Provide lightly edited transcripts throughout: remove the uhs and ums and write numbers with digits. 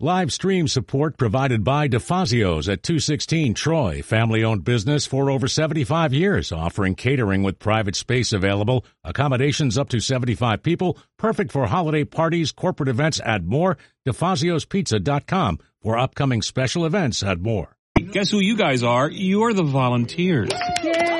Live stream support provided by DeFazio's at 216 Troy, family-owned business for over 75 years, offering catering with private space available, accommodations up to 75 people, perfect for holiday parties, corporate events, and more. DeFazio'spizza.com for upcoming special events and more. Guess who you guys are? You're the volunteers. Yay!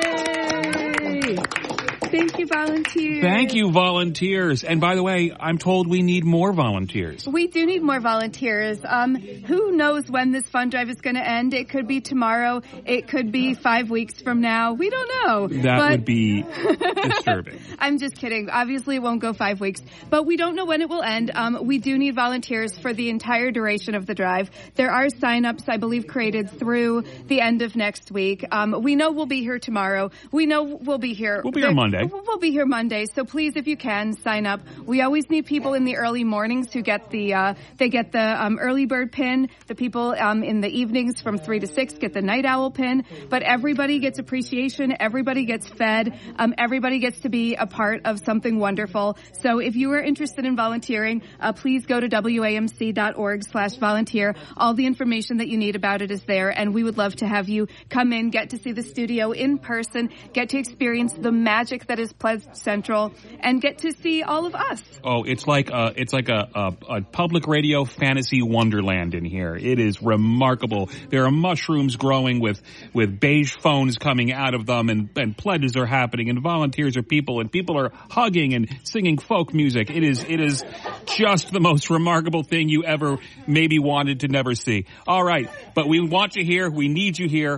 Thank you, volunteers. Thank you, volunteers. And by the way, I'm told we need more volunteers. We do need more volunteers. Who knows when this fund drive is going to end? It could be tomorrow. It could be 5 weeks from now. We don't know. That would be disturbing. I'm just kidding. Obviously, it won't go 5 weeks. But we don't know when it will end. We do need volunteers for the entire duration of the drive. There are sign-ups, I believe, created through the end of next week. We know we'll be here tomorrow. We know we'll be here. We'll be here Monday. We'll be here Monday, so please, if you can, sign up. We always need people in the early mornings who get the early bird pin. The people in the evenings from 3 to 6 get the night owl pin. But everybody gets appreciation. Everybody gets fed. Everybody gets to be a part of something wonderful. So if you are interested in volunteering, please go to wamc.org/volunteer. All the information that you need about it is there, and we would love to have you come in, get to see the studio in person, get to experience the magic that is Pledge Central, and get to see all of us. Oh, it's like a public radio fantasy wonderland in here. It is remarkable. There are mushrooms growing with beige phones coming out of them, and pledges are happening, and volunteers are people, and people are hugging and singing folk music. It is just the most remarkable thing you ever maybe wanted to never see. All right, but we want you here. We need you here.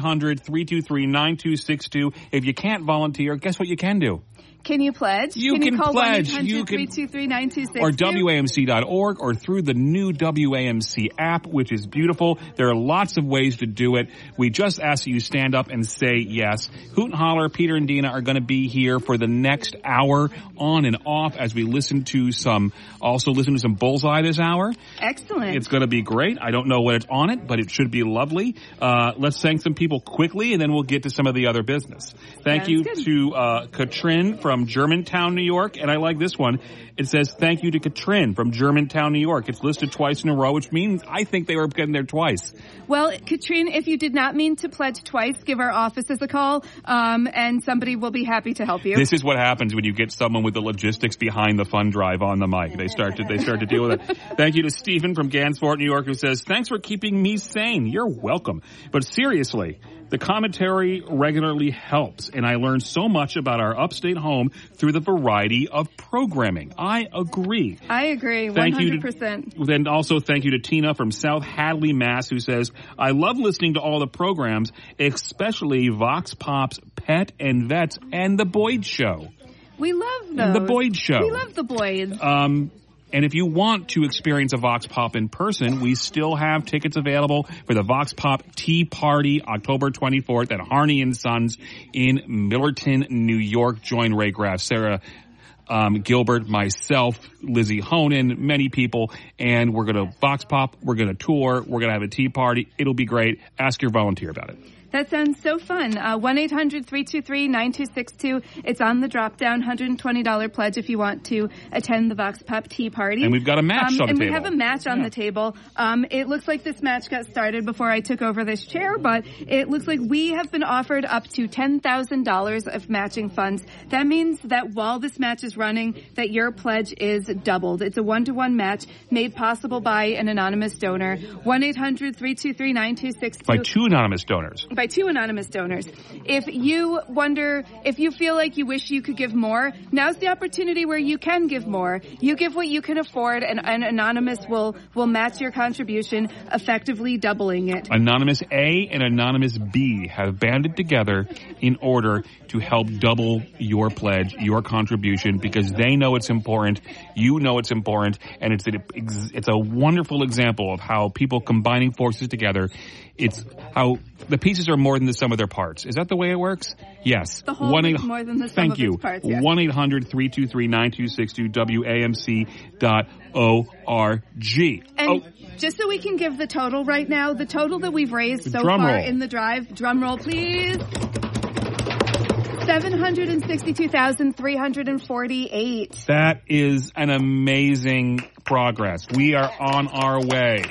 1-800-323-9262. If you can't volunteer, guess what you can do? Can you pledge? You can call pledge. 1-800-323-9262? Or WAMC.org or through the new WAMC app, which is beautiful. There are lots of ways to do it. We just ask that you stand up and say yes. Hoot and Holler, Peter and Dina are going to be here for the next hour on and off as we listen to some Bullseye this hour. Excellent. It's going to be great. I don't know what it's on it, but it should be lovely. Let's thank some people quickly, and then we'll get to some of the other business. Thank you to Katrin from Germantown, New York, and I like this one. It says, thank you to Katrin from Germantown, New York. It's listed twice in a row, which means I think they were getting there twice. Well, Katrin, if you did not mean to pledge twice, give our offices a call, and somebody will be happy to help you. This is what happens when you get someone with the logistics behind the fund drive on the mic. They start to deal with it. Thank you to Stephen from Gansevoort, New York, who says, thanks for keeping me sane. You're welcome. But seriously, the commentary regularly helps, and I learned so much about our upstate home through the variety of programming. I agree. 100%. Then also thank you to Tina from South Hadley, Mass., who says, I love listening to all the programs, especially Vox Pop's Pet and Vets and The Boyd Show. We love those. The Boyd Show. We love the Boyds. And if you want to experience a Vox Pop in person, we still have tickets available for the Vox Pop Tea Party, October 24th at Harney & Sons in Millerton, New York. Join Ray Graff, Sarah Gilbert, myself, Lizzie Honan, many people, and we're going to Vox Pop, we're going to tour, we're going to have a tea party. It'll be great. Ask your volunteer about it. That sounds so fun. 1-800-323-9262. It's on the drop-down, $120 pledge if you want to attend the Vox Pop Tea Party. And we've got a match on the table. And we have a match on the table. It looks like this match got started before I took over this chair, but it looks like we have been offered up to $10,000 of matching funds. That means that while this match is running, that your pledge is doubled. It's a one-to-one match made possible by an anonymous donor. 1-800-323-9262. By two anonymous donors. By two anonymous donors. If you feel like you wish you could give more, now's the opportunity where you can give more. You give what you can afford, and an anonymous will match your contribution, effectively doubling it. Anonymous A and Anonymous B have banded together in order to help double your pledge, your contribution, because they know it's important, you know it's important, and it's a wonderful example of how people combining forces together. It's how the pieces are more than the sum of their parts. Is that the way it works? Yes. The whole is more than the sum of its parts. Yes. 1-800-323-9262, WAMC.org. And just so we can give the total right now, the total that we've raised so far in the drive, drum roll please, $762,348. That is an amazing progress. We are on our way.